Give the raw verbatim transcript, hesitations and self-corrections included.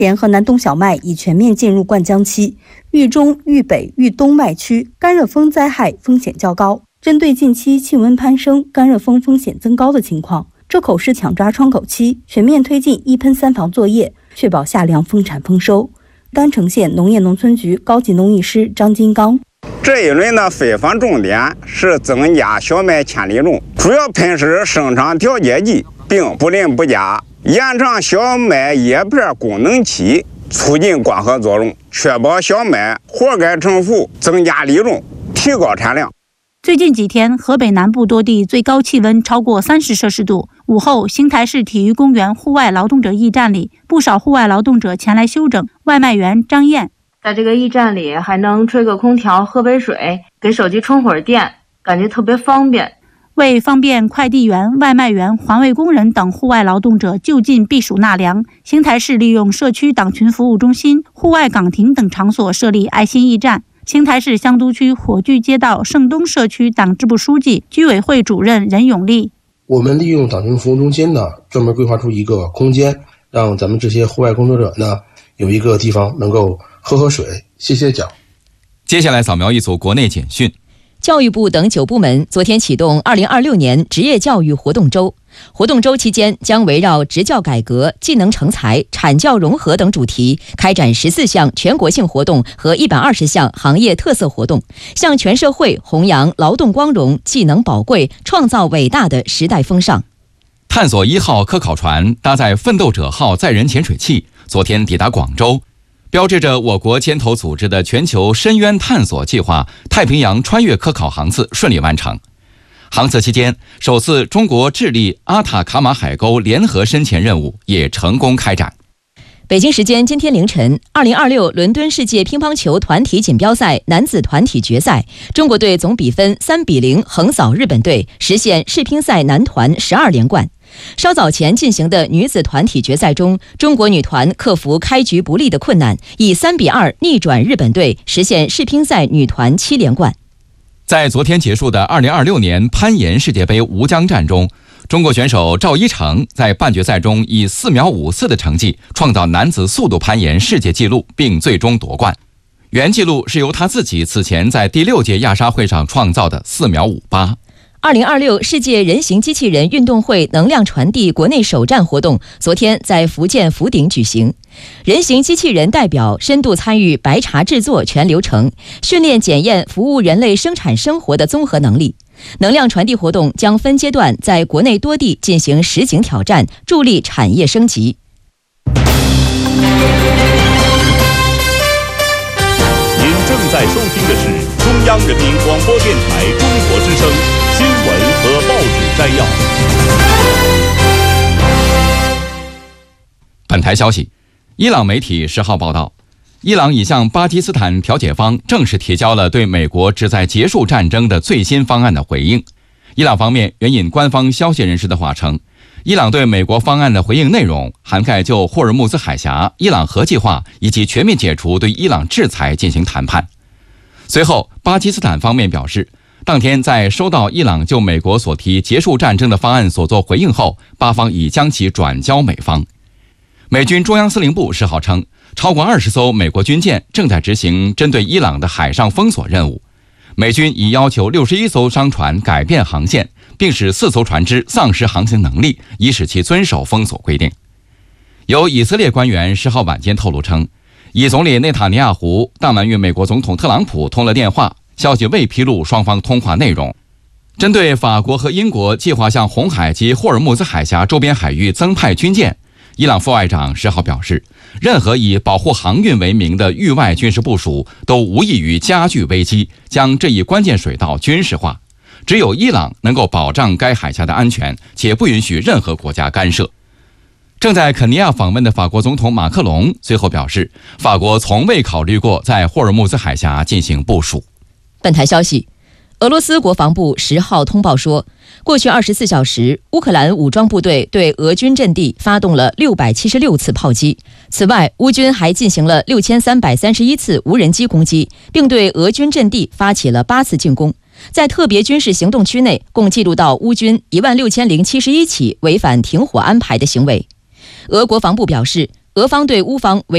沿河南东小麦已全面进入灌浆期，豫中、豫北、豫东麦区干热风灾害风险较高。针对近期气温攀升、干热风风险增高的情况，浙口市抢抓窗口期，全面推进一喷三防作业，确保夏粮丰产丰收。甘城县农业农村局高级农艺师张金刚： 这一轮的飞防重点是增加小麦千里种，主要喷施生长调节剂，并不淋不加，延长小麦叶片功能期，促进光合作用，确保小麦活该成熟，增加粒种，提高产量。 最近几天，河北南部多地最高气温超过三十摄氏度。午后，邢台市体育公园户外劳动者驿站里，不少户外劳动者前来休整。外卖员张燕在这个驿站里还能吹个空调、喝杯水，给手机充会儿电，感觉特别方便。 为方便快递员、外卖员、环卫工人等户外劳动者就近避暑纳凉，邢台市利用社区党群服务中心、户外岗亭等场所设立爱心驿站。邢台市香都区火炬街道盛东社区党支部书记、居委会主任任永利： 我们利用党群服务中心呢，专门规划出一个空间，让咱们这些户外工作者呢有一个地方能够喝喝水、歇歇脚。 接下来扫描一组国内简讯。 教育部等九部门昨天启动二零二六年职业教育活动周。活动周期间将围绕职教改革、技能成才、产教融合等主题，开展十四项全国性活动和一百二十项行业特色活动，向全社会弘扬劳动光荣、技能宝贵、创造伟大的时代风尚。 探索一号科考船搭载奋斗者号载人潜水器，昨天抵达广州，标志着我国牵头组织的全球深渊探索计划太平洋穿越科考航次顺利完成。航次期间，首次中国智利阿塔卡马海沟联合深潜任务也成功开展。 北京时间今天凌晨，二零二六伦敦世界乒乓球团体锦标赛男子团体决赛，中国队总比分三比零横扫日本队，实现世乒赛男团十二连冠。稍早前进行的女子团体决赛中，中国女团克服开局不利的困难，以三比二逆转日本队，实现世乒赛女团七连冠。 在昨天结束的二零二六年攀岩世界杯吴江站中，中国选手赵一成在半决赛中以四秒五四的成绩创造男子速度攀岩世界纪录，并最终夺冠。原纪录是由他自己此前在第六届亚沙会上创造的四秒五八。 二零二六世界人形机器人运动会能量传递国内首站活动昨天在福建福鼎举行，人形机器人代表深度参与白茶制作全流程，训练检验服务人类生产生活的综合能力。能量传递活动将分阶段在国内多地进行实景挑战，助力产业升级。 您正在收听的是中央人民广播电台中国之声新闻和报纸摘要。 本台消息，伊朗媒体十号报道，伊朗已向巴基斯坦调解方正式提交了对美国旨在结束战争的最新方案的回应。伊朗方面援引官方消息人士的话称，伊朗对美国方案的回应内容涵盖就霍尔木兹海峡、伊朗核计划以及全面解除对伊朗制裁进行谈判。随后，巴基斯坦方面表示，当天在收到伊朗就美国所提结束战争的方案所做回应后，巴方已将其转交美方。美军中央司令部十号称，超过二十艘美国军舰正在执行针对伊朗的海上封锁任务。美军已要求六十一艘商船改变航线，并使四艘船只丧失航行能力，以使其遵守封锁规定。有以色列官员十号晚间透露称，以总理内塔尼亚胡当晚与美国总统特朗普通了电话，消息未披露双方通话内容。针对法国和英国计划向红海及霍尔木兹海峡周边海域增派军舰，伊朗副外长十号表示，任何以保护航运为名的域外军事部署都无异于加剧危机，将这一关键水道军事化。只有伊朗能够保障该海峡的安全，且不允许任何国家干涉。正在肯尼亚访问的法国总统马克龙随后表示，法国从未考虑过在霍尔木兹海峡进行部署。 本台消息，俄罗斯国防部十号通报说，过去二十四小时，乌克兰武装部队对俄军阵地发动了六百七十六次炮击。此外，乌军还进行了六千三百三十一次无人机攻击，并对俄军阵地发起了八次进攻。在特别军事行动区内，共记录到乌军一万六千零七十一起违反停火安排的行为。俄国防部表示，俄方对乌方违